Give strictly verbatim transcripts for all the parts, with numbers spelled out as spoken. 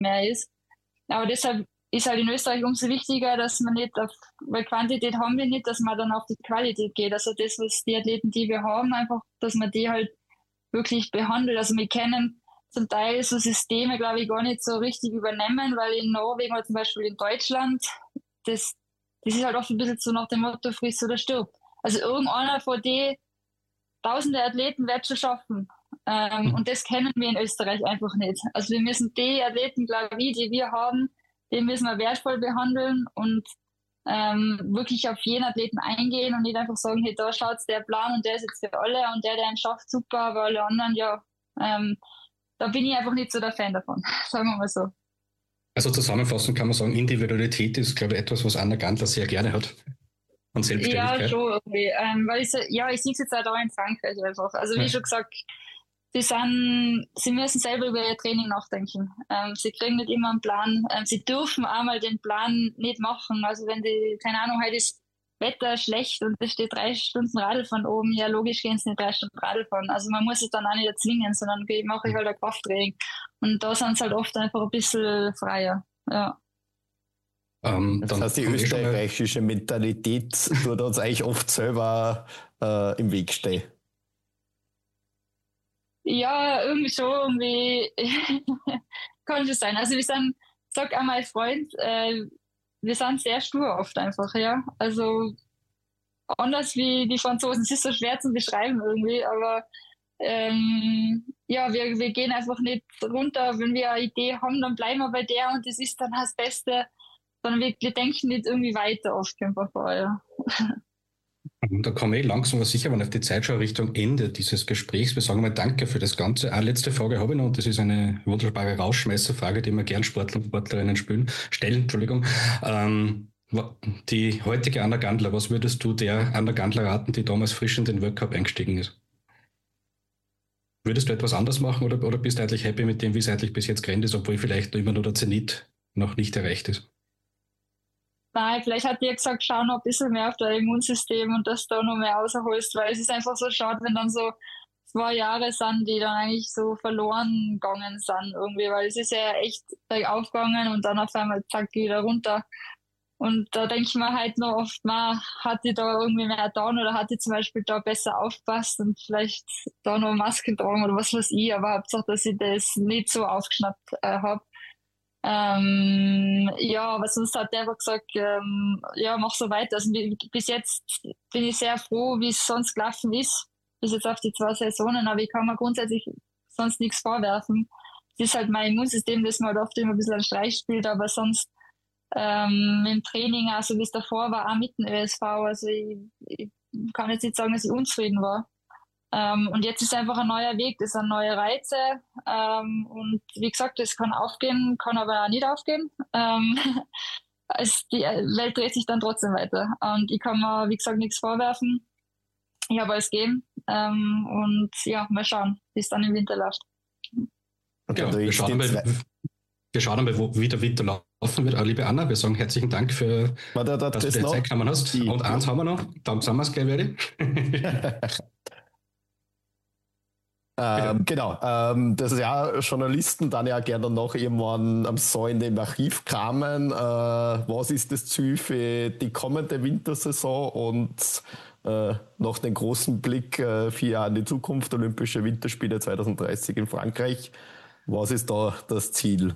mehr ist. Aber deshalb ist halt in Österreich umso wichtiger, dass man nicht auf, weil Quantität haben wir nicht, dass man dann auf die Qualität geht. Also das, was die Athleten, die wir haben, einfach, dass man die halt wirklich behandelt. Also wir kennen zum Teil so Systeme, glaube ich, gar nicht so richtig übernehmen, weil in Norwegen oder zum Beispiel in Deutschland, das, das ist halt oft ein bisschen so nach dem Motto, friss oder stirb. Also irgendeiner von den tausende Athleten wird schon schaffen. Ähm, und das kennen wir in Österreich einfach nicht. Also wir müssen die Athleten, glaube ich, die wir haben, die müssen wir wertvoll behandeln und ähm, wirklich auf jeden Athleten eingehen und nicht einfach sagen, hey, da schaut's der Plan und der ist jetzt für alle und der, der ihn schafft, super, aber alle anderen, ja, ähm, da bin ich einfach nicht so der Fan davon, sagen wir mal so. Also zusammenfassend kann man sagen, Individualität ist, glaube ich, etwas, was Anna Gantler sehr gerne hat. Und Selbstständigkeit. Ja, schon irgendwie. Ähm, weil ich, so- ja, ich sehe es jetzt auch da in Frankreich einfach. Also wie Ja. schon gesagt, sie sind, sie müssen selber über ihr Training nachdenken. Ähm, sie kriegen nicht immer einen Plan. Ähm, sie dürfen einmal den Plan nicht machen. Also wenn die, keine Ahnung, heute ist Wetter schlecht und es steht drei Stunden Radl von oben, ja logisch gehen sie nicht drei Stunden Radl fahren. Also man muss es dann auch nicht erzwingen, sondern okay, mache ich halt ein Krafttraining. Und da sind sie halt oft einfach ein bisschen freier. Ja. Ähm, Das dann heißt, die haben wir schon mal, österreichische Mentalität tut uns eigentlich oft selber äh, im Weg stehen. Ja, irgendwie schon, irgendwie kann schon sein. Also wir sind, sag auch mein Freund, äh, wir sind sehr stur oft einfach, ja. Also anders wie die Franzosen. Es ist so schwer zu beschreiben irgendwie, aber ähm, ja, wir, wir gehen einfach nicht runter. Wenn wir eine Idee haben, dann bleiben wir bei der und das ist dann das Beste. Sondern wir, wir denken nicht irgendwie weiter oft einfach vorher. da komme ich langsam aber sicher mal auf die Zeit schon Richtung Ende dieses Gesprächs. Wir sagen mal Danke für das Ganze. Eine letzte Frage habe ich noch und das ist eine wunderbare Rausschmeißerfrage, die wir gern Sportler und Sportlerinnen spielen, stellen. Entschuldigung. Ähm, die heutige Anna Gantler, was würdest du der Anna Gantler raten, die damals frisch in den World Cup eingestiegen ist? Würdest du etwas anders machen oder, oder bist du eigentlich happy mit dem, wie es eigentlich bis jetzt gerannt ist, obwohl vielleicht immer nur der Zenit noch nicht erreicht ist? Nein, vielleicht hat dir gesagt, schau noch ein bisschen mehr auf dein Immunsystem und dass du da noch mehr rausholst, weil es ist einfach so schade, wenn dann so zwei Jahre sind, die dann eigentlich so verloren gegangen sind irgendwie, weil es ist ja echt bergauf gegangen und dann auf einmal zack wieder runter. Und da denke ich mir halt noch oft, man hat die da irgendwie mehr getan oder hat die zum Beispiel da besser aufpasst und vielleicht da noch Masken tragen oder was weiß ich, aber Hauptsache, dass ich das nicht so aufgeschnappt äh, habe. Ähm, ja, aber sonst hat der einfach gesagt, ähm, ja, mach so weiter. Also bi- bis jetzt bin ich sehr froh, wie es sonst gelaufen ist, bis jetzt auf die zwei Saisonen, aber ich kann mir grundsätzlich sonst nichts vorwerfen. Es ist halt mein Immunsystem, das mir halt oft immer ein bisschen einen Streich spielt, aber sonst ähm, im Training, also wie es davor war, auch mit dem Ö S V, also ich, ich kann jetzt nicht sagen, dass ich unzufrieden war. Ähm, und jetzt ist einfach ein neuer Weg, das sind neue Reize. Ähm, und wie gesagt, das kann aufgehen, kann aber auch nicht aufgehen. Ähm, es, die Welt dreht sich dann trotzdem weiter. Und ich kann mir, wie gesagt, nichts vorwerfen. Ich habe alles gegeben. Ähm, und ja, mal schauen, wie es dann im Winter läuft. Okay, Ja, da wir ist schauen die mal, zwei. wir schauen mal, wo, wie der Winter laufen wird. Aber liebe Anna, wir sagen herzlichen Dank für, Warte, da, dass du das dir noch? Zeit genommen hast. Die, Und eins haben wir noch, dann sind wir es gleich ready. ähm, genau, ähm, das ist ja Journalisten dann ja gerne noch irgendwann am so in dem Archiv kramen. Äh, was ist das Ziel für die kommende Wintersaison und äh, noch den großen Blick äh, vier Jahre in die Zukunft, Olympische Winterspiele zwanzig dreißig in Frankreich. Was ist da das Ziel?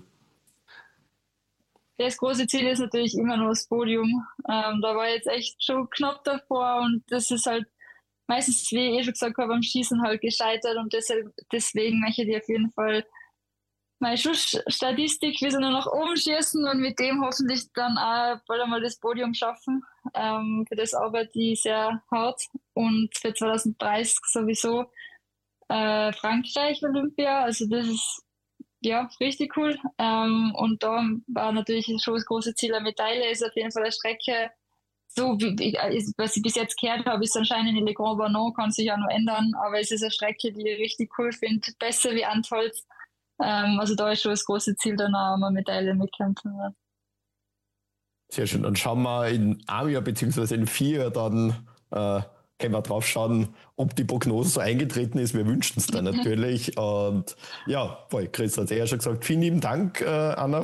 Das große Ziel ist natürlich immer nur das Podium. Ähm, da war jetzt echt schon knapp davor und das ist halt meistens, wie ich eh schon gesagt habe, beim Schießen halt gescheitert und deshalb, deswegen möchte ich auf jeden Fall meine Schussstatistik, wir sind nur nach oben schießen und mit dem hoffentlich dann auch bald einmal das Podium schaffen. Ähm, für das arbeite ich sehr hart und für zwanzig dreißig sowieso äh, Frankreich Olympia, also das ist ja richtig cool. Ähm, und da war natürlich schon das große Ziel, eine Medaille ist auf jeden Fall eine Strecke, so wie, wie- was ich bis jetzt gehört habe, ist anscheinend in Le Grand Banon, kann sich ja noch ändern, aber es ist eine Strecke, die ich richtig cool finde, besser wie Antholz. Ähm, also da ist schon das große Ziel, dann auch mal Medaille mitkämpfen. Ja. Sehr schön. Dann schauen wir in einem Jahr beziehungsweise in vier Jahren dann äh, können wir drauf schauen, ob die Prognose so eingetreten ist. Wir wünschen es dann natürlich. Und ja, voll, Chris hat es ja schon gesagt. Vielen lieben Dank, äh, Anna,